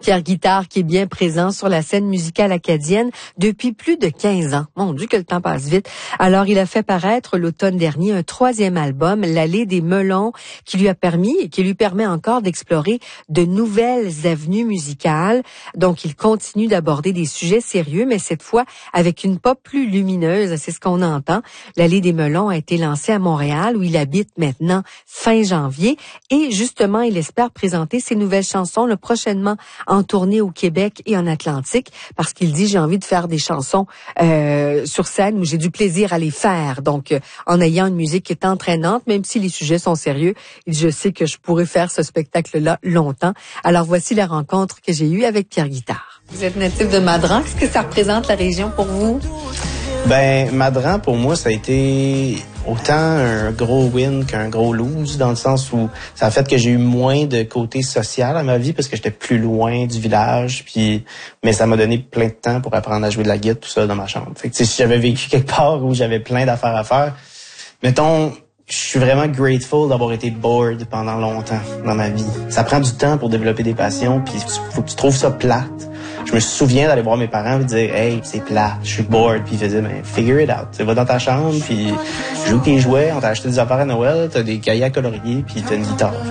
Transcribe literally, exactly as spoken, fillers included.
Pierre Guitard qui est bien présent sur la scène musicale acadienne depuis plus de quinze ans. Mon Dieu que le temps passe vite. Alors, il a fait paraître l'automne dernier un troisième album, L'Allée des Melons, qui lui a permis et qui lui permet encore d'explorer de nouvelles avenues musicales. Donc, il continue d'aborder des sujets sérieux, mais cette fois avec une pop plus lumineuse. C'est ce qu'on entend. L'Allée des Melons a été lancée à Montréal, où il habite maintenant fin janvier. Et justement, il espère présenter ses nouvelles chansons le prochainement en tournée au Québec et en Atlantique, parce qu'il dit, j'ai envie de faire des chansons euh, sur scène où j'ai du plaisir à les faire. Donc, euh, en ayant une musique qui est entraînante, même si les sujets sont sérieux, je sais que je pourrais faire ce spectacle-là longtemps. Alors, voici la rencontre que j'ai eue avec Pierre Guitard. Vous êtes natif de Madran. Qu'est-ce que ça représente, la région, pour vous? Ben, Madran, pour moi, ça a été autant un gros win qu'un gros lose, dans le sens où ça a fait que j'ai eu moins de côté social à ma vie parce que j'étais plus loin du village, puis mais ça m'a donné plein de temps pour apprendre à jouer de la guitare tout seul dans ma chambre. Fait que si j'avais vécu quelque part où j'avais plein d'affaires à faire, mettons, je suis vraiment grateful d'avoir été bored pendant longtemps dans ma vie. Ça prend du temps pour développer des passions, puis faut que tu trouves ça plate. Je me souviens d'aller voir mes parents et dire « Hey, c'est plate, je suis bored. » Puis ils faisaient « Ben, figure it out. Tu vas dans ta chambre, puis joue tes jouets, on t'a acheté des affaires à Noël, t'as des cahiers à colorier, puis t'as une guitare. »